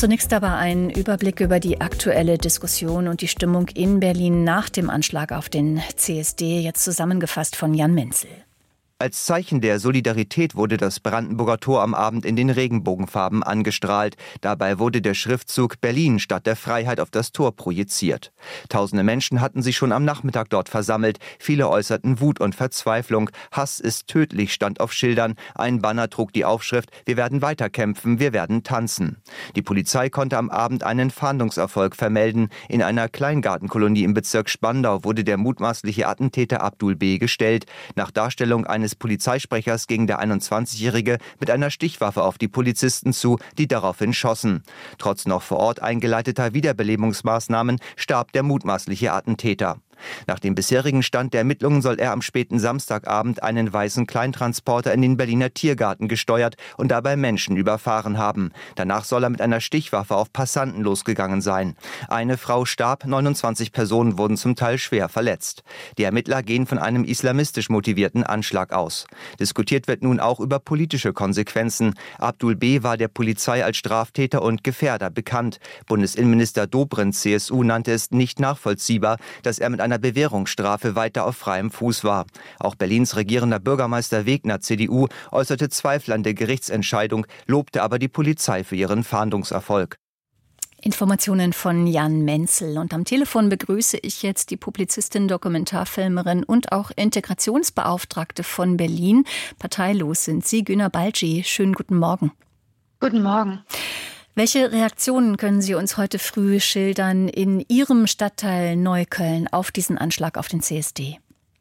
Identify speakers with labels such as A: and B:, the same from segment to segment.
A: Zunächst aber ein Überblick über die aktuelle Diskussion und die Stimmung in Berlin nach dem Anschlag auf den CSD, jetzt zusammengefasst von Jan Menzel.
B: Als Zeichen der Solidarität wurde das Brandenburger Tor am Abend in den Regenbogenfarben angestrahlt. Dabei wurde der Schriftzug Berlin Stadt der Freiheit auf das Tor projiziert. Tausende Menschen hatten sich schon am Nachmittag dort versammelt. Viele äußerten Wut und Verzweiflung. Hass ist tödlich, stand auf Schildern. Ein Banner trug die Aufschrift: Wir werden weiterkämpfen, wir werden tanzen. Die Polizei konnte am Abend einen Fahndungserfolg vermelden. In einer Kleingartenkolonie im Bezirk Spandau wurde der mutmaßliche Attentäter Abdul B. gestellt. Nach Darstellung eines Polizeisprechers ging der 21-Jährige mit einer Stichwaffe auf die Polizisten zu, die daraufhin schossen. Trotz noch vor Ort eingeleiteter Wiederbelebungsmaßnahmen starb der mutmaßliche Attentäter. Nach dem bisherigen Stand der Ermittlungen soll er am späten Samstagabend einen weißen Kleintransporter in den Berliner Tiergarten gesteuert und dabei Menschen überfahren haben. Danach soll er mit einer Stichwaffe auf Passanten losgegangen sein. Eine Frau starb, 29 Personen wurden zum Teil schwer verletzt. Die Ermittler gehen von einem islamistisch motivierten Anschlag aus. Diskutiert wird nun auch über politische Konsequenzen. Abdul B. war der Polizei als Straftäter und Gefährder bekannt. Bundesinnenminister Dobrindt, CSU, nannte es nicht nachvollziehbar, dass er mit einer Bewährungsstrafe weiter auf freiem Fuß war. Auch Berlins regierender Bürgermeister Wegner, CDU, äußerte Zweifel an der Gerichtsentscheidung, lobte aber die Polizei für ihren Fahndungserfolg.
A: Informationen von Jan Menzel. Und am Telefon begrüße ich jetzt die Publizistin, Dokumentarfilmerin und auch Integrationsbeauftragte von Berlin. Parteilos sind Sie, Güner Balci. Schönen guten Morgen.
C: Guten Morgen.
A: Welche Reaktionen können Sie uns heute früh schildern in Ihrem Stadtteil Neukölln auf diesen Anschlag auf den CSD?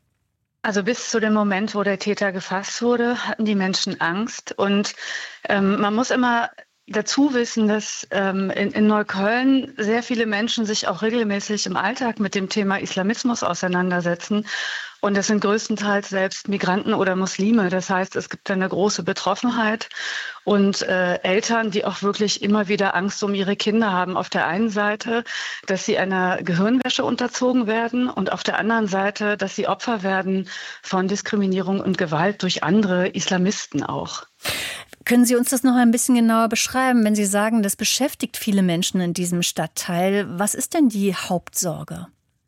C: Also bis zu dem Moment, wo der Täter gefasst wurde, hatten die Menschen Angst. Und man muss immer dazu wissen, dass in Neukölln sehr viele Menschen sich auch regelmäßig im Alltag mit dem Thema Islamismus auseinandersetzen. Und das sind größtenteils selbst Migranten oder Muslime. Das heißt, es gibt eine große Betroffenheit und Eltern, die auch wirklich immer wieder Angst um ihre Kinder haben. Auf der einen Seite, dass sie einer Gehirnwäsche unterzogen werden und auf der anderen Seite, dass sie Opfer werden von Diskriminierung und Gewalt durch andere Islamisten auch.
A: Können Sie uns das noch ein bisschen genauer beschreiben, wenn Sie sagen, das beschäftigt viele Menschen in diesem Stadtteil? Was ist denn die Hauptsorge?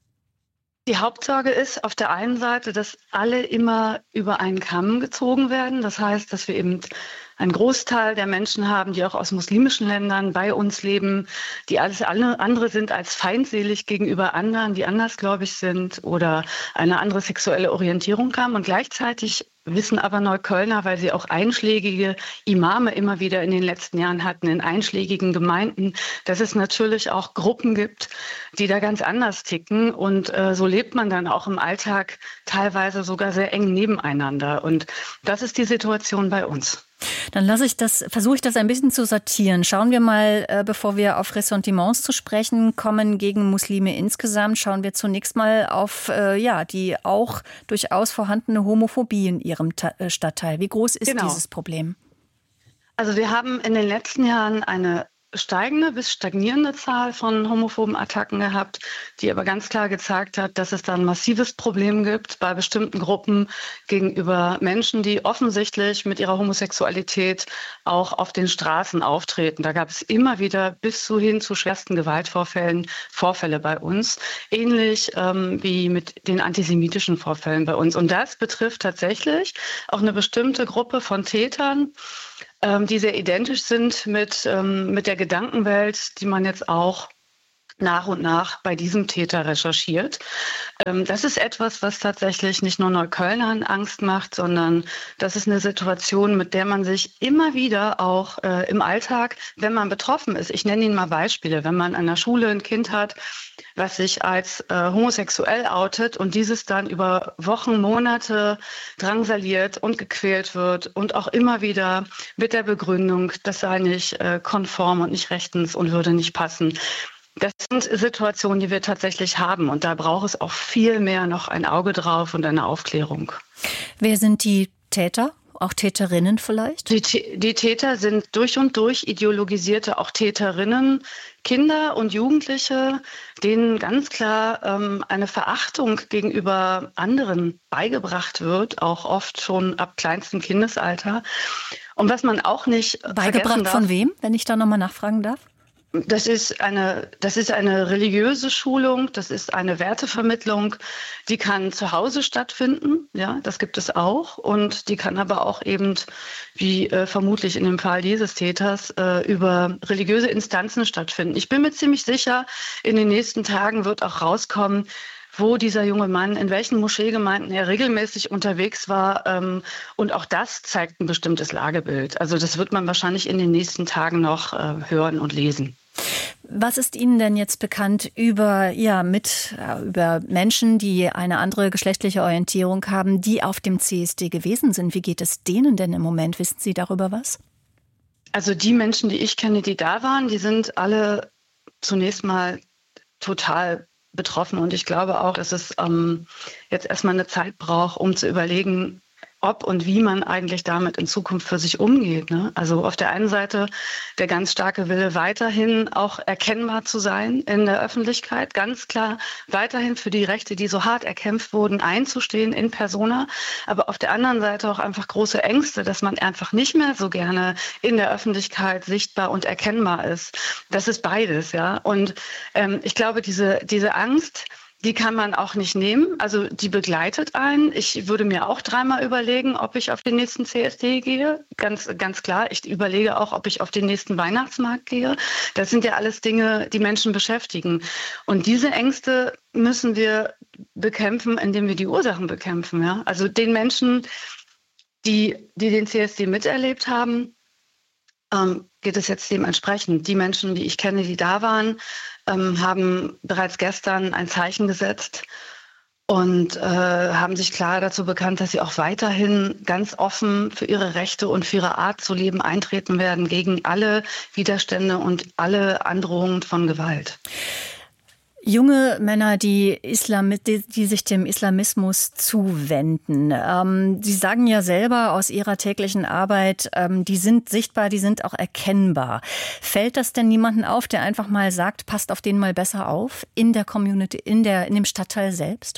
C: Die Hauptsorge ist auf der einen Seite, dass alle immer über einen Kamm gezogen werden. Das heißt, dass wir eben einen Großteil der Menschen haben, die auch aus muslimischen Ländern bei uns leben, die alles andere sind als feindselig gegenüber anderen, die andersgläubig sind oder eine andere sexuelle Orientierung haben. Und gleichzeitig wissen aber Neuköllner, weil sie auch einschlägige Imame immer wieder in den letzten Jahren hatten, in einschlägigen Gemeinden, dass es natürlich auch Gruppen gibt, die da ganz anders ticken. Und so lebt man dann auch im Alltag teilweise sogar sehr eng nebeneinander. Und das ist die Situation bei uns.
A: Dann versuche ich das ein bisschen zu sortieren. Schauen wir mal, bevor wir auf Ressentiments zu sprechen kommen gegen Muslime insgesamt, schauen wir zunächst mal auf die auch durchaus vorhandene Homophobie in Ihrem Stadtteil. Wie groß ist dieses Problem?
C: Also wir haben in den letzten Jahren eine steigende bis stagnierende Zahl von homophoben Attacken gehabt, die aber ganz klar gezeigt hat, dass es da ein massives Problem gibt bei bestimmten Gruppen gegenüber Menschen, die offensichtlich mit ihrer Homosexualität auch auf den Straßen auftreten. Da gab es immer wieder bis hin zu schwersten Gewaltvorfällen Vorfälle bei uns, ähnlich wie mit den antisemitischen Vorfällen bei uns. Und das betrifft tatsächlich auch eine bestimmte Gruppe von Tätern, die sehr identisch sind mit der Gedankenwelt, die man jetzt auch nach und nach bei diesem Täter recherchiert. Das ist etwas, was tatsächlich nicht nur Neuköllnern Angst macht, sondern das ist eine Situation, mit der man sich immer wieder auch im Alltag, wenn man betroffen ist, ich nenne Ihnen mal Beispiele, wenn man an der Schule ein Kind hat, was sich als homosexuell outet und dieses dann über Wochen, Monate drangsaliert und gequält wird und auch immer wieder mit der Begründung, das sei nicht konform und nicht rechtens und würde nicht passen. Das sind Situationen, die wir tatsächlich haben und da braucht es auch viel mehr noch ein Auge drauf und eine Aufklärung.
A: Wer sind die Täter? Auch Täterinnen vielleicht?
C: Die Täter sind durch und durch ideologisierte, auch Täterinnen, Kinder und Jugendliche, denen ganz klar eine Verachtung gegenüber anderen beigebracht wird, auch oft schon ab kleinstem Kindesalter. Und was man auch nicht
A: beigebracht
C: vergessen darf,
A: von wem, wenn ich da nochmal nachfragen darf?
C: Das ist eine religiöse Schulung, das ist eine Wertevermittlung, die kann zu Hause stattfinden, ja, das gibt es auch, und die kann aber auch eben, wie vermutlich in dem Fall dieses Täters, über religiöse Instanzen stattfinden. Ich bin mir ziemlich sicher, in den nächsten Tagen wird auch rauskommen, wo dieser junge Mann, in welchen Moscheegemeinden er regelmäßig unterwegs war. Und auch das zeigt ein bestimmtes Lagebild. Also das wird man wahrscheinlich in den nächsten Tagen noch hören und lesen.
A: Was ist Ihnen denn jetzt bekannt über Menschen, die eine andere geschlechtliche Orientierung haben, die auf dem CSD gewesen sind? Wie geht es denen denn im Moment? Wissen Sie darüber was?
C: Also die Menschen, die ich kenne, die da waren, die sind alle zunächst mal total betroffen. Und ich glaube auch, dass es jetzt erstmal eine Zeit braucht, um zu überlegen, ob und wie man eigentlich damit in Zukunft für sich umgeht. Ne? Also auf der einen Seite der ganz starke Wille, weiterhin auch erkennbar zu sein in der Öffentlichkeit, ganz klar weiterhin für die Rechte, die so hart erkämpft wurden, einzustehen in persona. Aber auf der anderen Seite auch einfach große Ängste, dass man einfach nicht mehr so gerne in der Öffentlichkeit sichtbar und erkennbar ist. Das ist beides, ja. Und ich glaube, diese Angst, die kann man auch nicht nehmen. Also die begleitet einen. Ich würde mir auch dreimal überlegen, ob ich auf den nächsten CSD gehe. Ganz klar. Ich überlege auch, ob ich auf den nächsten Weihnachtsmarkt gehe. Das sind ja alles Dinge, die Menschen beschäftigen. Und diese Ängste müssen wir bekämpfen, indem wir die Ursachen bekämpfen. Ja? Also den Menschen, die den CSD miterlebt haben, geht es jetzt dementsprechend. Die Menschen, die ich kenne, die da waren, haben bereits gestern ein Zeichen gesetzt und haben sich klar dazu bekannt, dass sie auch weiterhin ganz offen für ihre Rechte und für ihre Art zu leben eintreten werden, gegen alle Widerstände und alle Androhungen von Gewalt.
A: Junge Männer, die sich dem Islamismus zuwenden. Sie sagen ja selber aus Ihrer täglichen Arbeit, die sind sichtbar, die sind auch erkennbar. Fällt das denn niemandem auf, der einfach mal sagt, passt auf den mal besser auf in der Community, in dem Stadtteil selbst?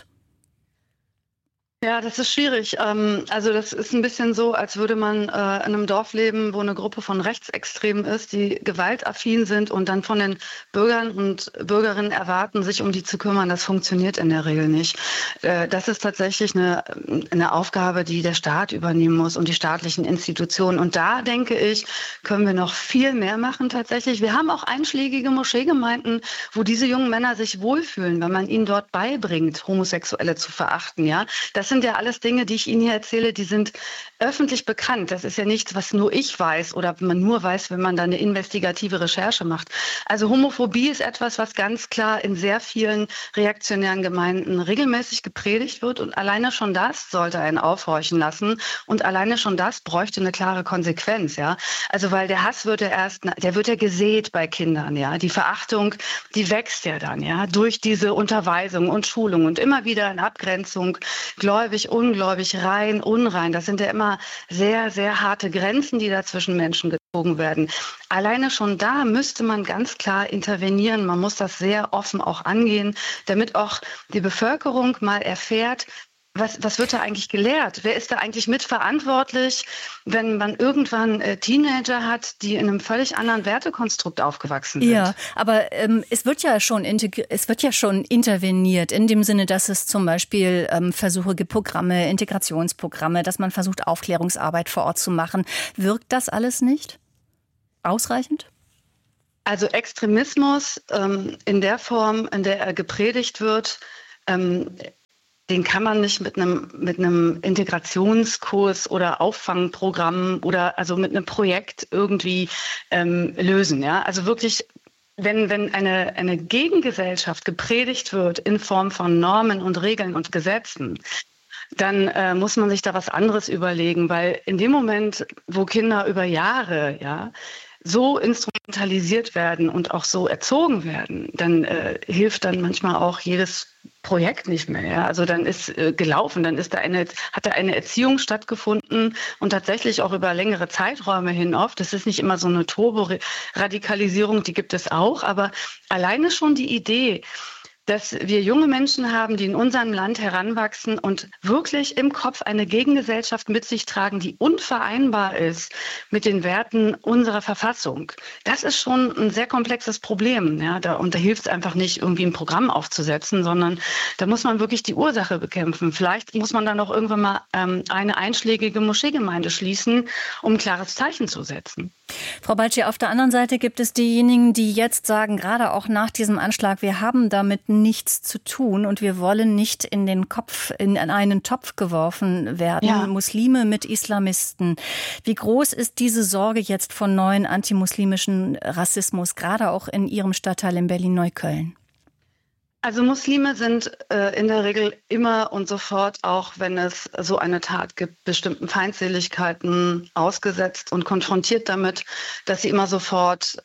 C: Ja, das ist schwierig. Also das ist ein bisschen so, als würde man in einem Dorf leben, wo eine Gruppe von Rechtsextremen ist, die gewaltaffin sind und dann von den Bürgern und Bürgerinnen erwarten, sich um die zu kümmern. Das funktioniert in der Regel nicht. Das ist tatsächlich eine Aufgabe, die der Staat übernehmen muss und die staatlichen Institutionen. Und da, denke ich, können wir noch viel mehr machen tatsächlich. Wir haben auch einschlägige Moscheegemeinden, wo diese jungen Männer sich wohlfühlen, wenn man ihnen dort beibringt, Homosexuelle zu verachten. Ja, das sind ja alles Dinge, die ich Ihnen hier erzähle, die sind öffentlich bekannt. Das ist ja nichts, was nur ich weiß oder man nur weiß, wenn man da eine investigative Recherche macht. Also Homophobie ist etwas, was ganz klar in sehr vielen reaktionären Gemeinden regelmäßig gepredigt wird und alleine schon das sollte einen aufhorchen lassen und alleine schon das bräuchte eine klare Konsequenz, ja. Also weil der Hass wird der wird ja gesät bei Kindern, ja. Die Verachtung, die wächst ja dann, ja, durch diese Unterweisung und Schulung und immer wieder in Abgrenzung, gläubig, ungläubig, rein, unrein. Das sind ja immer sehr, sehr harte Grenzen, die da zwischen Menschen gezogen werden. Alleine schon da müsste man ganz klar intervenieren. Man muss das sehr offen auch angehen, damit auch die Bevölkerung mal erfährt, was wird da eigentlich gelehrt? Wer ist da eigentlich mitverantwortlich, wenn man irgendwann Teenager hat, die in einem völlig anderen Wertekonstrukt aufgewachsen sind?
A: Ja, aber es wird ja schon interveniert in dem Sinne, dass es zum Beispiel Versuche gibt, Programme, Integrationsprogramme, dass man versucht, Aufklärungsarbeit vor Ort zu machen. Wirkt das alles nicht ausreichend?
C: Also Extremismus in der Form, in der er gepredigt wird, den kann man nicht mit einem Integrationskurs oder Auffangprogramm oder also mit einem Projekt irgendwie lösen. Ja? Also wirklich, wenn eine Gegengesellschaft gepredigt wird in Form von Normen und Regeln und Gesetzen, dann muss man sich da was anderes überlegen, weil in dem Moment, wo Kinder über Jahre so instrumentalisiert werden und auch so erzogen werden, dann hilft dann manchmal auch jedes Projekt nicht mehr. Ja? Also dann ist gelaufen, dann hat da eine Erziehung stattgefunden und tatsächlich auch über längere Zeiträume hin oft. Das ist nicht immer so eine Turbo-Radikalisierung, die gibt es auch, aber alleine schon die Idee, dass wir junge Menschen haben, die in unserem Land heranwachsen und wirklich im Kopf eine Gegengesellschaft mit sich tragen, die unvereinbar ist mit den Werten unserer Verfassung. Das ist schon ein sehr komplexes Problem. Ja, und da hilft es einfach nicht, irgendwie ein Programm aufzusetzen, sondern da muss man wirklich die Ursache bekämpfen. Vielleicht muss man dann auch irgendwann mal eine einschlägige Moscheegemeinde schließen, um ein klares Zeichen zu setzen.
A: Frau Balci, auf der anderen Seite gibt es diejenigen, die jetzt sagen, gerade auch nach diesem Anschlag, wir haben damit nichts zu tun und wir wollen nicht in einen Topf geworfen werden. Ja. Muslime mit Islamisten. Wie groß ist diese Sorge jetzt von neuen antimuslimischen Rassismus, gerade auch in Ihrem Stadtteil in Berlin-Neukölln?
C: Also Muslime sind in der Regel immer und sofort, auch wenn es so eine Tat gibt, bestimmten Feindseligkeiten ausgesetzt und konfrontiert damit, dass sie immer sofort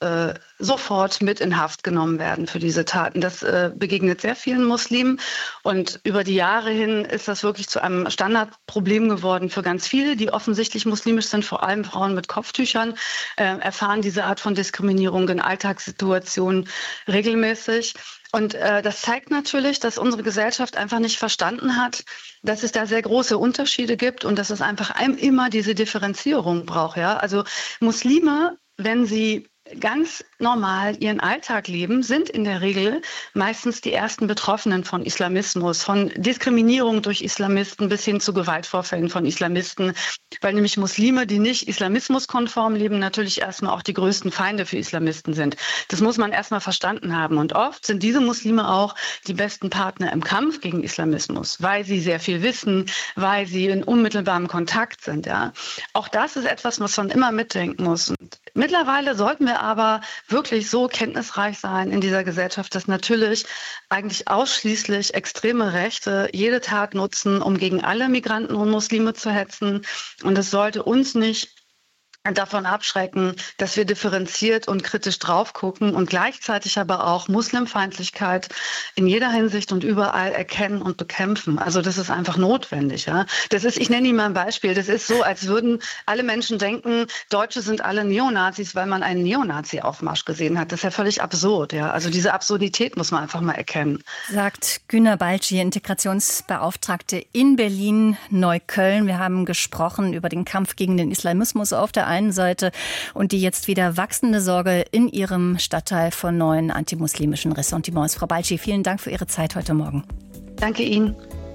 C: mit in Haft genommen werden für diese Taten. Das begegnet sehr vielen Muslimen und über die Jahre hin ist das wirklich zu einem Standardproblem geworden für ganz viele, die offensichtlich muslimisch sind, vor allem Frauen mit Kopftüchern, erfahren diese Art von Diskriminierung in Alltagssituationen regelmäßig. Und das zeigt natürlich, dass unsere Gesellschaft einfach nicht verstanden hat, dass es da sehr große Unterschiede gibt und dass es einfach immer diese Differenzierung braucht. Ja? Also Muslime, wenn sie ganz normal ihren Alltag leben, sind in der Regel meistens die ersten Betroffenen von Islamismus, von Diskriminierung durch Islamisten bis hin zu Gewaltvorfällen von Islamisten, weil nämlich Muslime, die nicht islamismuskonform leben, natürlich erstmal auch die größten Feinde für Islamisten sind. Das muss man erstmal verstanden haben. Und oft sind diese Muslime auch die besten Partner im Kampf gegen Islamismus, weil sie sehr viel wissen, weil sie in unmittelbarem Kontakt sind. Ja. Auch das ist etwas, was man immer mitdenken muss. Und mittlerweile sollten wir aber wirklich so kenntnisreich sein in dieser Gesellschaft, dass natürlich eigentlich ausschließlich extreme Rechte jede Tat nutzen, um gegen alle Migranten und Muslime zu hetzen. Und es sollte uns nicht davon abschrecken, dass wir differenziert und kritisch drauf gucken und gleichzeitig aber auch Muslimfeindlichkeit in jeder Hinsicht und überall erkennen und bekämpfen. Also das ist einfach notwendig. Ja? Ich nenne Ihnen mal ein Beispiel. Das ist so, als würden alle Menschen denken, Deutsche sind alle Neonazis, weil man einen Neonazi-Aufmarsch gesehen hat. Das ist ja völlig absurd. Ja? Also diese Absurdität muss man einfach mal erkennen.
A: Sagt Güner Balci, Integrationsbeauftragte in Berlin-Neukölln. Wir haben gesprochen über den Kampf gegen den Islamismus auf der einen Seite und die jetzt wieder wachsende Sorge in Ihrem Stadtteil vor neuen antimuslimischen Ressentiments. Frau Balci, vielen Dank für Ihre Zeit heute Morgen.
C: Danke Ihnen.